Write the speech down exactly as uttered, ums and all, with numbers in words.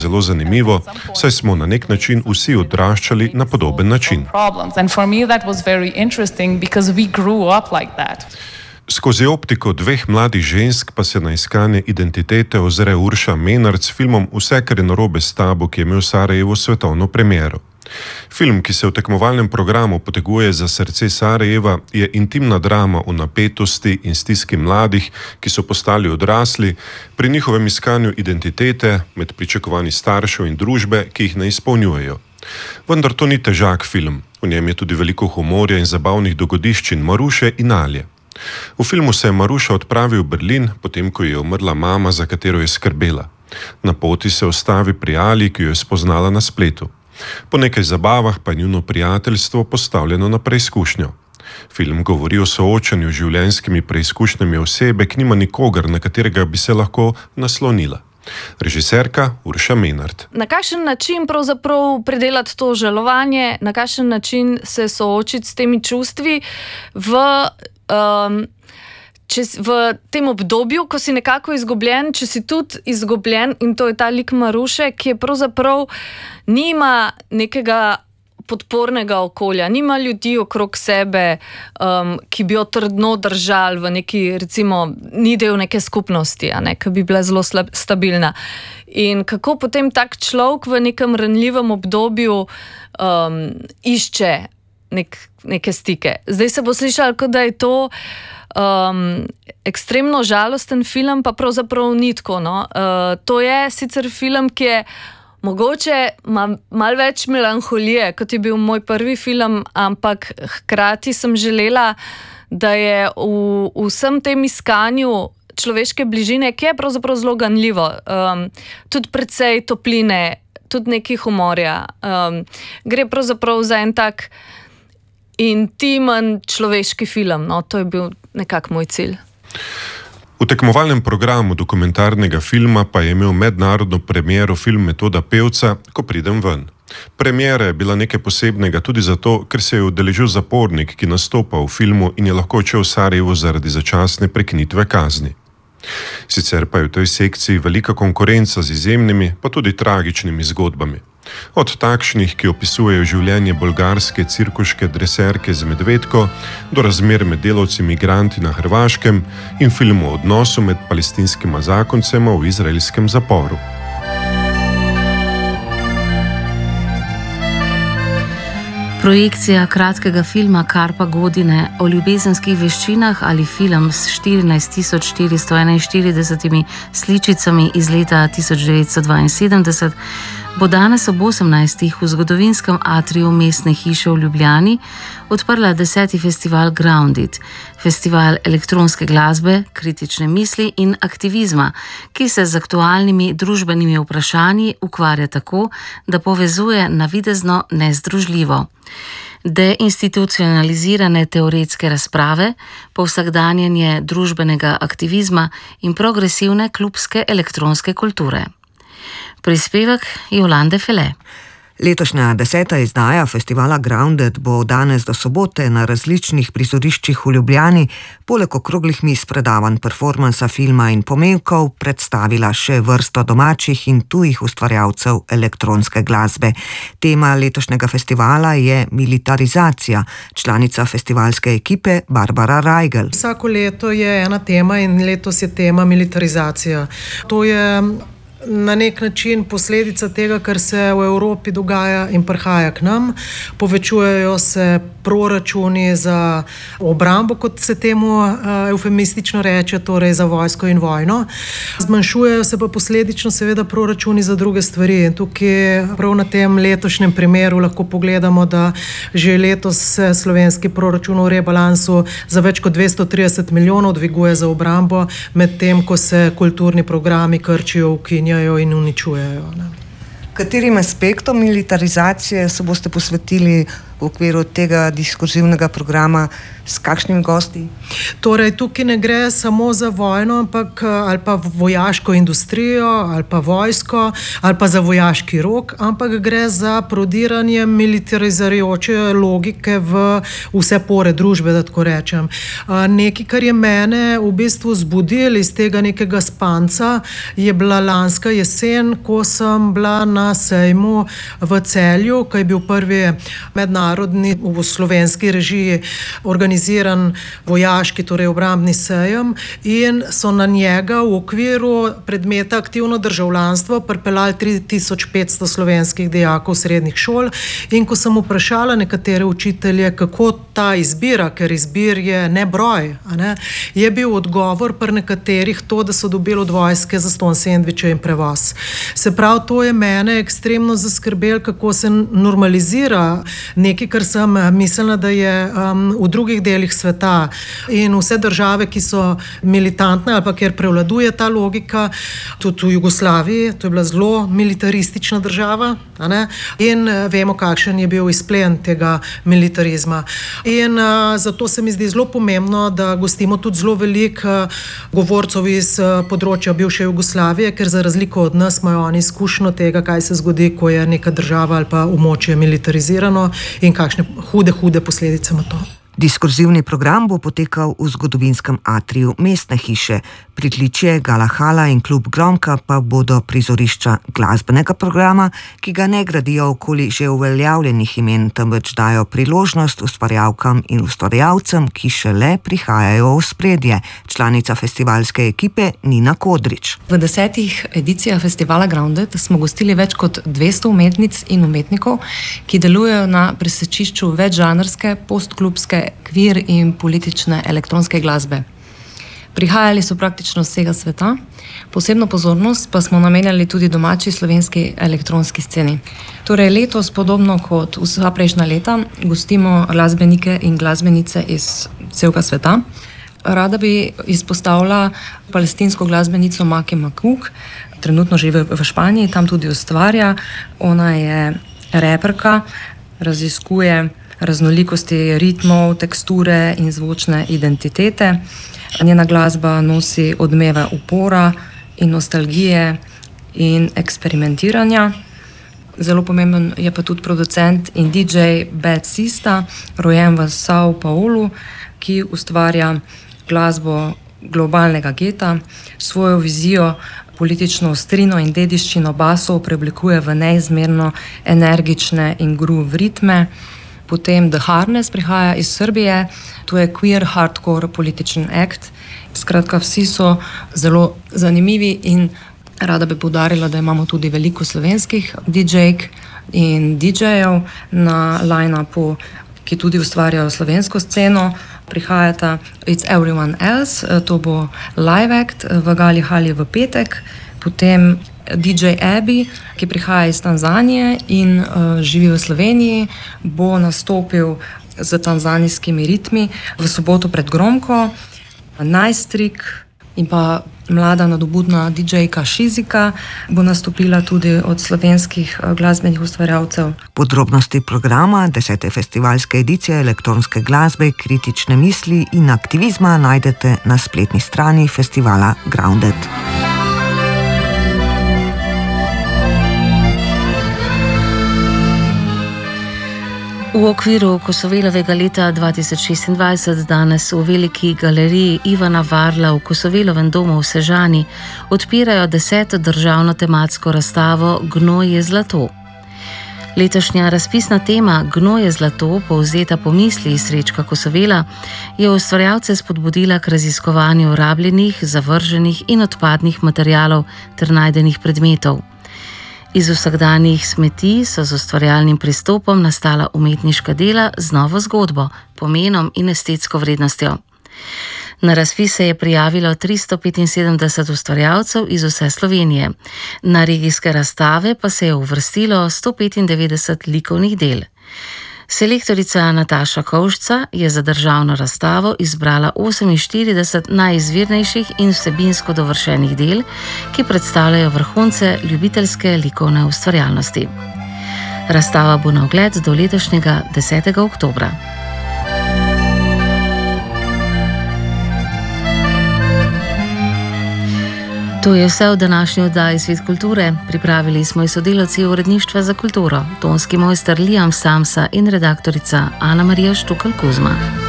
zelo zanimivo, saj smo na nek način vsi odraščali na podoben način. Skozi optiko dveh mladih žensk pa se na iskanje identitete ozre Urša Menart s filmom Vse, kar je narobe s tabo, ki je imel v Sarajevu svetovno premiero. Film, ki se v tekmovalnem programu poteguje za srce Sarajeva, je intimna drama o napetosti in stiski mladih, ki so postali odrasli, pri njihovem iskanju identitete, med pričakovanji staršev in družbe, ki jih ne izpolnjujejo. Vendar to ni težak film. V njem je tudi veliko humorja in zabavnih dogodiščin Maruše in Alje. V filmu se je Maruša odpravi v Berlin, potem ko je umrla mama, za katero je skrbela. Na poti se ustavi pri Alji, ki jo je spoznala na spletu. Po nekaj zabavah pa je njuno prijateljstvo postavljeno na preizkušnjo. Film govori o soočanju z življenjskimi preizkušnjami osebe, ki nima nikogar, na katerega bi se lahko naslonila. Režiserka Urša Menart. Na kakšen način pravzaprav predelati to žalovanje, na kakšen način se soočiti s temi čustvi v, um, če, v tem obdobju, ko si nekako izgubljen, če si tudi izgubljen, in to je ta lik Maruše, ki je pravzaprav nima nekega podpornega okolja, nima ljudi okrog sebe, um, ki bi jo trdno držali v neki, recimo, ni del neke skupnosti, a ne, ki bi bila zelo slab, stabilna. In kako potem tak človek v nekem ranljivem obdobju um, išče nek, neke stike. Zdaj se bo slišalo, kot da je to um, ekstremno žalosten film, pa pravzaprav ni tako, no. Uh, to je sicer film, ki je mogoče ima malo več melanholije, kot je bil moj prvi film, ampak hkrati sem želela, da je v, v vsem tem iskanju človeške bližine, ki je pravzaprav zelo ganljivo, um, tudi precej topline, tudi nekaj humorja. Um, gre pravzaprav za en tak intimen človeški film, no, to je bil nekako moj cilj. V tekmovalnem programu dokumentarnega filma pa je imel mednarodno premiero film Metoda pevca, Ko pridem ven. Premiera je bila nekaj posebnega tudi zato, ker se je udeležil zapornik, ki nastopa v filmu in je lahko odšel v Sarajevo zaradi začasne prekinitve kazni. Sicer pa je v tej sekciji velika konkurenca z izjemnimi, pa tudi tragičnimi zgodbami. Od takšnih, ki opisujejo življenje bolgarske cirkuške dreserke z medvedko, do razmer med delavci migranti na Hrvaškem in filmu o odnosu med palestinskima zakoncema v izraelskem zaporu. Projekcija kratkega filma Karpa Godine o ljubezenskih veščinah ali film s štirinajst tisoč štiristo enainštiridesetimi sličicami iz leta tisoč devetsto dvainsedemdeset bo danes ob osemnajstih v zgodovinskem atriju Mestne hiše v Ljubljani odprla deseti festival Grounded, festival elektronske glasbe, kritične misli in aktivizma, ki se z aktualnimi družbenimi vprašanji ukvarja tako, da povezuje navidezno nezdružljivo. Deinstitucionalizirane teoretske razprave, povsakdanjenje družbenega aktivizma in progresivne klubske elektronske kulture. Prispevek Jolande Fele. Letošnja deseta izdaja festivala Grounded bo danes do sobote na različnih prizoriščih v Ljubljani poleg okroglih miz, predavanj, performansa, filma in pomevkov predstavila še vrsto domačih in tujih ustvarjalcev elektronske glasbe. Tema letošnjega festivala je militarizacija. Članica festivalske ekipe Barbara Rajgel. Vsako leto je ena tema in letos je tema militarizacija. To je na nek način posledica tega, kar se v Evropi dogaja in prihaja k nam. Povečujejo se proračuni za obrambo, kot se temu eufemistično reče, torej za vojsko in vojno. Zmanjšujejo se pa posledično seveda proračuni za druge stvari. In tukaj prav na tem letošnjem primeru lahko pogledamo, da že letos se slovenski proračun v rebalansu za več kot dvesto trideset milijonov dviguje za obrambo, medtem ko se kulturni programi krčijo, ukinjajo in uničujejo. Ne. Katerim aspektom militarizacije se boste posvetili v okviru tega diskurzivnega programa, s kakšnimi gosti? Torej, tukaj ne gre samo za vojno, ampak ali pa vojaško industrijo, ali pa vojsko, ali pa za vojaški rok, ampak gre za prodiranje militarizirajoče logike v vse pore družbe, da tako rečem. Nekaj, kar je mene v bistvu zbudil iz tega nekega spanca, je bila lanska jesen, ko sem bila na sejmu v Celju, ko je bil prvi mednarodni v slovenski režiji organiziran vojaški, torej obrambni sejem, in so na njega v okviru predmeta aktivno državljanstvo pripeljali tri tisoč petsto slovenskih dijakov srednjih šol, in ko sem vprašala nekatere učitelje, kako ta izbira, ker izbir je ne broj, a ne, je bil odgovor pri nekaterih to, da so dobili od vojske zastonj sendviče in prevoz. Se pravi, to je mene ekstremno zaskrbelo, kako se normalizira nekaj, kar sem mislila, da je um, v drugih delih sveta, in vse države, ki so militantne ali pa kjer prevladuje ta logika, tudi v Jugoslaviji, to je bila zelo militaristična država, a ne? In vemo, kakšen je bil izplen tega militarizma. In uh, zato se mi zdi zelo pomembno, da gostimo tudi zelo veliko uh, govorcev iz uh, področja bivše Jugoslavije, ker za razliko od nas imajo oni izkušnjo tega, kaj se zgodi, ko je neka država ali pa območje militarizirano in kakšne hude, hude posledice ima to. Diskurzivni program bo potekal v zgodovinskem atriju Mestne hiše. Pritličje, Gala hala in klub Gromka pa bodo prizorišča glasbenega programa, ki ga ne gradijo okoli že uveljavljenih imen, temveč dajo priložnost ustvarjalkam in ustvarjalcem, ki šele prihajajo v spredje. Članica festivalske ekipe Nina Kodrič. V desetih edicijah festivala Grounded smo gostili več kot dvesto umetnic in umetnikov, ki delujejo na presečišču večžanrske, postklubske, kvir in politične elektronske glasbe. Prihajali so praktično z vsega sveta, posebno pozornost pa smo namenjali tudi domači slovenski elektronski sceni. Torej letos, podobno kot vsa prejšnja leta, gostimo glasbenike in glasbenice iz celega sveta. Rada bi izpostavila palestinsko glasbenico Maki Makuk, trenutno živi v Španiji, tam tudi ustvarja. Ona je reperka, raziskuje raznolikosti ritmov, teksture in zvočne identitete. Njena glasba nosi odmeve upora in nostalgije in eksperimentiranja. Zelo pomemben je pa tudi producent in D J Bad Sista, rojen v Sao Paulu, ki ustvarja glasbo globalnega geta, svojo vizijo, politično ostrino in dediščino basov preoblikuje v neizmerno energične in groove ritme. Potem The Harness prihaja iz Srbije, to je queer hardcore političen act. Skratka, vsi so zelo zanimivi in rada bi poudarila, da imamo tudi veliko slovenskih D J-k in D J-jev na line-upu, ki tudi ustvarjajo slovensko sceno. Prihajata It's Everyone Else, to bo live act v Gali hali v petek. Potem D J Abby, ki prihaja iz Tanzanije in uh, živi v Sloveniji, bo nastopil z tanzanijskimi ritmi v soboto pred Gromko. Najstrik in pa mlada nadobudna D J-ka Šizika bo nastopila tudi od slovenskih uh, glasbenih ustvarjalcev. Podrobnosti programa desete festivalske edicije elektronske glasbe, kritične misli in aktivizma najdete na spletni strani festivala Grounded. V okviru Kosovelovega leta dva tisoč šestindvajset danes v veliki galeriji Ivana Varla v Kosovelovem domu v Sežani odpirajo deseto državno tematsko razstavo Gnoj je zlato. Letošnja razpisna tema Gnoj je zlato, povzeta po misli Srečka Kosovela, je ustvarjalce spodbudila k raziskovanju rabljenih, zavrženih in odpadnih materialov ter najdenih predmetov. Iz vsakdanjih smeti so z ustvarjalnim pristopom nastala umetniška dela z novo zgodbo, pomenom in estetsko vrednostjo. Na razpis se je prijavilo tristo petinsedemdeset ustvarjalcev iz vse Slovenije. Na regijske razstave pa se je uvrstilo sto petindevetdeset likovnih del. Selektorica Nataša Kovšca je za državno razstavo izbrala oseminštirideset najizvirnejših in vsebinsko dovršenih del, ki predstavljajo vrhunce ljubiteljske likovne ustvarjalnosti. Razstava bo na ogled do letošnjega desetega oktobra. To je vse v današnji oddaji Svet kulture. Pripravili smo jo sodelavci Uredništva za kulturo, tonski mojster Liam Samsa in redaktorica Ana Marija Štukal Kuzma.